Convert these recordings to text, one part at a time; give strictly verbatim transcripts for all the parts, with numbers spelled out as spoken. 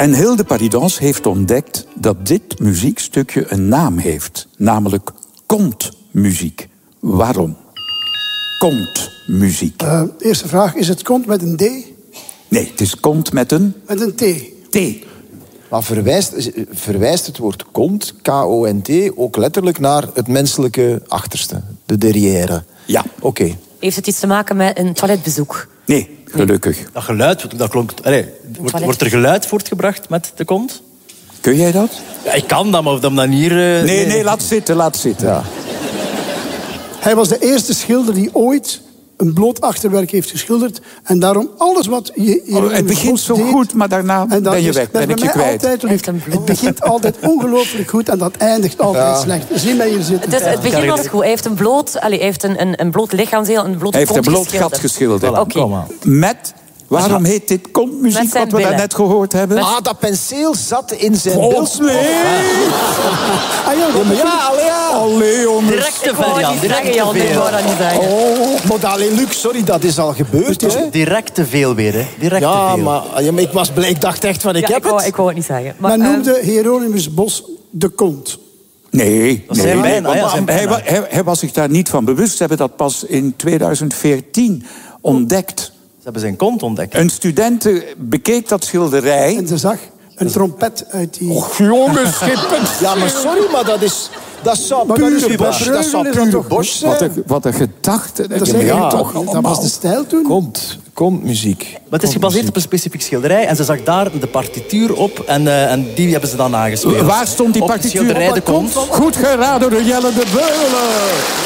En Hilde Paridans heeft ontdekt dat dit muziekstukje een naam heeft. Namelijk kontmuziek. Waarom? Kontmuziek. Uh, eerste vraag, is het kont met een D? Nee, het is kont met een... Met een T. T. Maar verwijst, verwijst het woord kont, K O N T, ook letterlijk naar het menselijke achterste? De derrière? Ja. Oké. Okay. Heeft het iets te maken met een toiletbezoek? Nee, gelukkig. Dat geluid, dat klonk... Allez, wordt, wordt er geluid voortgebracht met de kont? Kun jij dat? Ja, ik kan dat, maar op dat manier... Uh, nee, nee, nee, laat zitten, laat zitten. Ja. Hij was de eerste schilder die ooit een bloot achterwerk heeft geschilderd. En daarom alles wat je... Oh, het begint zo deed, goed, maar daarna ben je weg, ben ik je kwijt. Altijd, het begint altijd ongelooflijk goed en dat eindigt altijd ja. slecht. Zie mij hier zitten. Het, is, het begin was goed. Hij heeft een bloot, allez, hij heeft een, een, een bloot lichaamsdeel, een blote Hij heeft een bloot geschilderd. gat geschilderd. Voilà, okay. Met... Waarom heet dit kontmuziek wat we daarnet gehoord hebben? Ah, dat penseel zat in zijn oh, beeld. Nee. Ah, ja, ja, ja, allee, ja. Allee, jongens. Directe variant. Directe veel. Ik wou dat niet zeggen. Oh, maar allee, Luc, sorry, dat is al gebeurd. Dus hè? Directe veel weer, hè. Directe ja, veel. Maar, ja, maar ik was blij. Ik dacht echt van, ik ja, heb ik wou, het. Ik wou het niet zeggen. Maar, maar noemde uh, Hieronymus Bos de kont? Nee, dat nee. zijn bijna, nee ja, zijn hij, bijna. hij, hij was zich daar niet van bewust. Ze hebben dat pas in tweeduizend veertien ontdekt. Ze hebben zijn kont ontdekt. Een student bekeek dat schilderij. En ze zag een trompet uit die... Och, jongens, ja, maar sorry, maar dat is... Dat zou maar pure dat is Bosch, dat zou pure toch, Bosch zijn. Wat een, wat een gedachte. Dat, ja, ja, toch dat was de stijl toen. Komt, komt muziek. Maar het is gebaseerd op een specifiek schilderij. En ze zag daar de partituur op. En, uh, en die hebben ze dan aangespeeld. Waar stond die partituur? Op schilderij de kont. Goed geraden door Jelle de Beulen.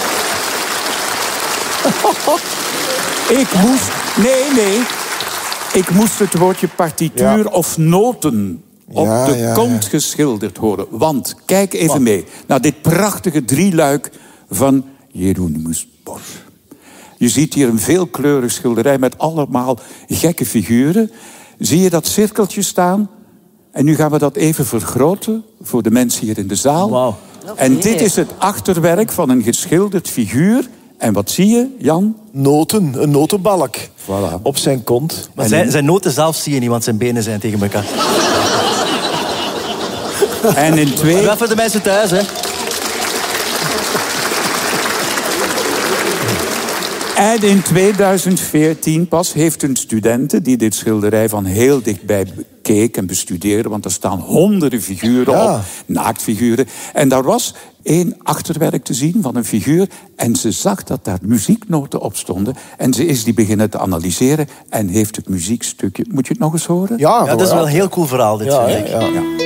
Ik moest... Nee, nee. Ik moest het woordje partituur ja. of noten op ja, de ja, kont ja. geschilderd horen. Want, kijk even Wat? mee naar dit prachtige drieluik van Hieronymus Bos. Je ziet hier een veelkleurig schilderij met allemaal gekke figuren. Zie je dat cirkeltje staan? En nu gaan we dat even vergroten voor de mensen hier in de zaal. Wow. En dit is het achterwerk van een geschilderd figuur. En wat zie je, Jan? Noten, een notenbalk. Voilà. Op zijn kont. Maar zijn, zijn noten zelf zie je niet, want zijn benen zijn tegen elkaar. En in twee... Wel voor de mensen thuis, hè. En in tweeduizend veertien pas heeft een studente die dit schilderij van heel dichtbij bekeek en bestudeerde, want er staan honderden figuren ja. op, naaktfiguren. En daar was één achterwerk te zien van een figuur en ze zag dat daar muzieknoten op stonden. En ze is die beginnen te analyseren en heeft het muziekstukje... Moet je het nog eens horen? Ja, ja dat is wel een heel cool verhaal, dit. Ja, vind ik. Ja, ja.